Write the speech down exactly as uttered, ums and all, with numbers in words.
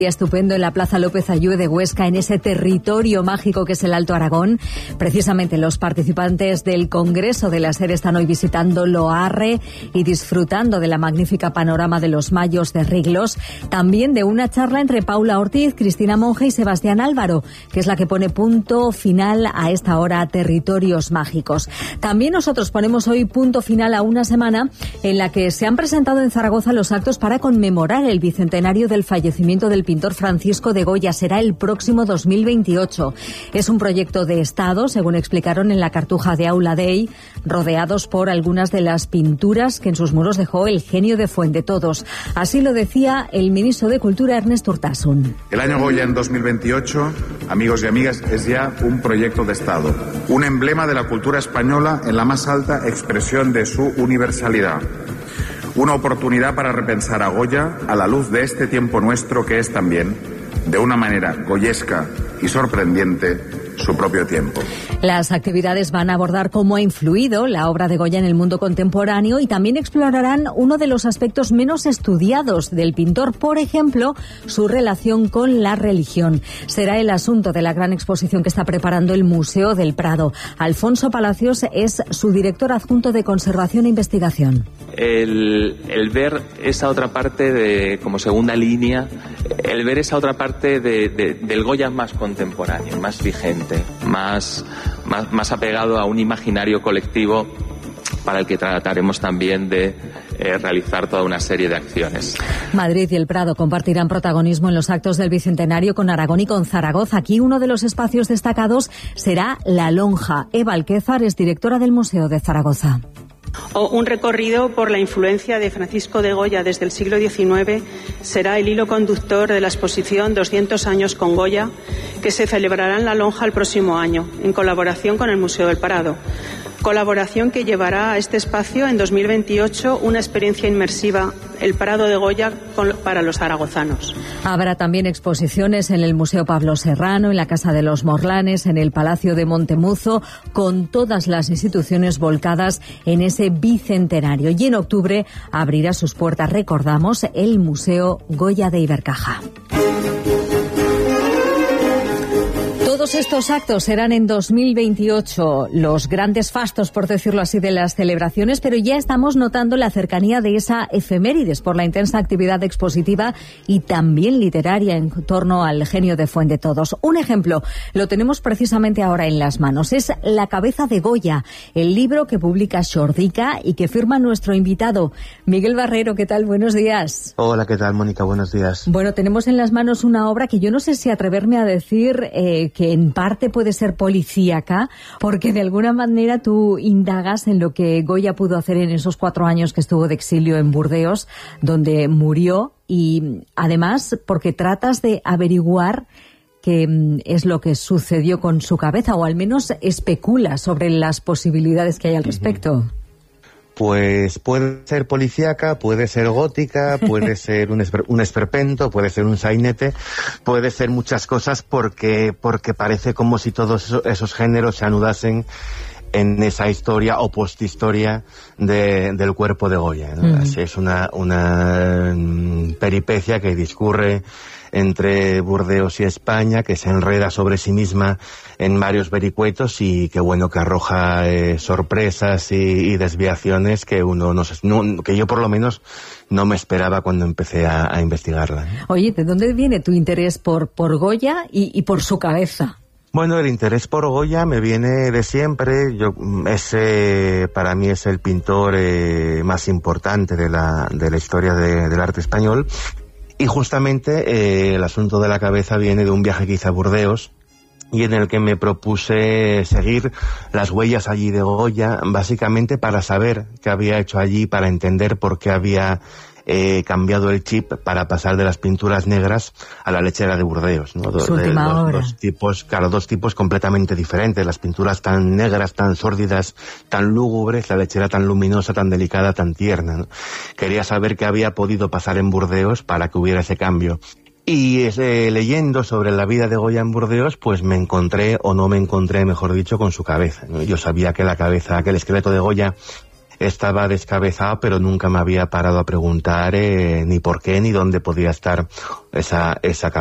Estupendo en la Plaza López Ayue de Huesca, en ese territorio mágico que es el Alto Aragón. Precisamente los participantes del Congreso de la SER están hoy visitando Loarre y disfrutando de la magnífica panorama de los Mayos de Riglos. También de una charla entre Paula Ortiz, Cristina Monge y Sebastián Álvaro, que es la que pone punto final a esta hora a Territorios Mágicos. También nosotros ponemos hoy punto final a una semana en la que se han presentado en Zaragoza los actos para conmemorar el bicentenario del fallecimiento del pintor Francisco de Goya. Será el próximo dos mil veintiocho. Es un proyecto de Estado, según explicaron en la cartuja de Aula Dei, rodeados por algunas de las pinturas que en sus muros dejó el genio de Fuendetodos. Así lo decía el ministro de Cultura, Ernest Urtasun. El año Goya en dos mil veintiocho, amigos y amigas, es ya un proyecto de Estado, un emblema de la cultura española en la más alta expresión de su universalidad. Una oportunidad para repensar a Goya a la luz de este tiempo nuestro que es también, de una manera goyesca y sorprendente, su propio tiempo. Las actividades van a abordar cómo ha influido la obra de Goya en el mundo contemporáneo y también explorarán uno de los aspectos menos estudiados del pintor, por ejemplo, su relación con la religión. Será el asunto de la gran exposición que está preparando el Museo del Prado. Alfonso Palacios es su director adjunto de Conservación e Investigación. El, el ver esa otra parte de, como segunda línea, el ver esa otra parte de, de, del Goya más contemporáneo, más vigente, más, más, más apegado a un imaginario colectivo para el que trataremos también de eh, realizar toda una serie de acciones. Madrid y el Prado compartirán protagonismo en los actos del Bicentenario con Aragón y con Zaragoza. Aquí uno de los espacios destacados será La Lonja. Eva Alquézar es directora del Museo de Zaragoza. O un recorrido por la influencia de Francisco de Goya desde el siglo diecinueve será el hilo conductor de la exposición doscientos años con Goya, que se celebrará en La Lonja el próximo año, en colaboración con el Museo del Prado. Colaboración que llevará a este espacio en dos mil veintiocho una experiencia inmersiva, el Prado de Goya con, para los zaragozanos. Habrá también exposiciones en el Museo Pablo Serrano, en la Casa de los Morlanes, en el Palacio de Montemuzo, con todas las instituciones volcadas en ese bicentenario. Y en octubre abrirá sus puertas, recordamos, el Museo Goya de Ibercaja. Todos estos actos serán en dos mil veintiocho, los grandes fastos, por decirlo así, de las celebraciones, pero ya estamos notando la cercanía de esa efemérides por la intensa actividad expositiva y también literaria en torno al genio de Fuendetodos. Un ejemplo lo tenemos precisamente ahora en las manos. Es La cabeza de Goya, el libro que publica Xordica y que firma nuestro invitado, Miguel Barrero. ¿Qué tal? Buenos días. Hola, ¿qué tal, Mónica? Buenos días. Bueno, tenemos en las manos una obra que yo no sé si atreverme a decir eh, que en parte puede ser policíaca, porque de alguna manera tú indagas en lo que Goya pudo hacer en esos cuatro años que estuvo de exilio en Burdeos, donde murió, y además porque tratas de averiguar qué es lo que sucedió con su cabeza, o al menos especula sobre las posibilidades que hay al respecto. Pues puede ser policíaca, puede ser gótica, puede ser un, esper, un esperpento, puede ser un sainete, puede ser muchas cosas porque, porque parece como si todos esos, esos géneros se anudasen en esa historia o posthistoria de, del cuerpo de Goya, ¿no? Mm. Así es una, una peripecia que discurre entre Burdeos y España, que se enreda sobre sí misma en varios vericuetos y que bueno, que arroja eh, sorpresas y, y desviaciones que uno no, no, que yo por lo menos no me esperaba cuando empecé a, a investigarla. Oye, ¿de dónde viene tu interés por, por Goya y, y por su cabeza? Bueno, el interés por Goya me viene de siempre. Yo, ese, para mí es el pintor eh, más importante de la, de la historia de, del arte español. Y justamente eh, el asunto de la cabeza viene de un viaje que hice a Burdeos y en el que me propuse seguir las huellas allí de Goya, básicamente para saber qué había hecho allí, para entender por qué había eh, cambiado el chip para pasar de las pinturas negras a la lechera de Burdeos, ¿no? Su de, última dos, obra. Dos tipos, claro, dos tipos completamente diferentes. Las pinturas tan negras, tan sórdidas, tan lúgubres, la lechera tan luminosa, tan delicada, tan tierna, ¿no? Quería saber qué había podido pasar en Burdeos para que hubiera ese cambio. Y eh, leyendo sobre la vida de Goya en Burdeos, pues me encontré, o no me encontré, mejor dicho, con su cabeza, ¿no? Yo sabía que la cabeza, que el esqueleto de Goya estaba descabezado, pero nunca me había parado a preguntar eh, ni por qué ni dónde podía estar esa, esa